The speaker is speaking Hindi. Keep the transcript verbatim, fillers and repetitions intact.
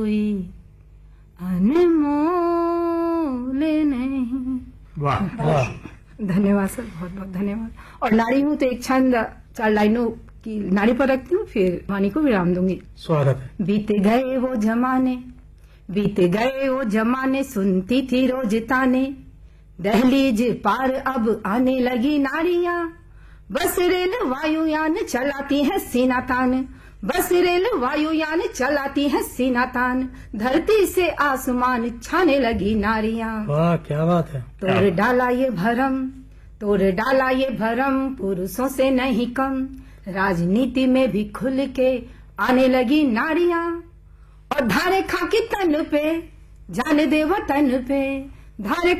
कोई अनमोल नहीं। वाह वाह, धन्यवाद सर, बहुत बहुत धन्यवाद। और नारी हूँ तो एक छंद चार लाइनों की नारी पर रखती हूँ, फिर वाणी को विराम दूंगी। स्वागत है। बीते गए वो जमाने, बीते गए वो जमाने, सुनती थी रोज ताने, दहलीज पार अब आने लगी नारियां, बस रेल वायुयान चलाती है सीना तान, बस रेल वायुयान चलाती है सीना तान, धरती से आसमान छाने लगी नारियां। वाह क्या बात है। तोड़ डाला ये भरम, तोड़ डाला ये भरम, पुरुषों से नहीं कम, राजनीति में भी खुल के आने लगी नारियां, और धारे खाकी तन पे जाने दे वतन पे, धारे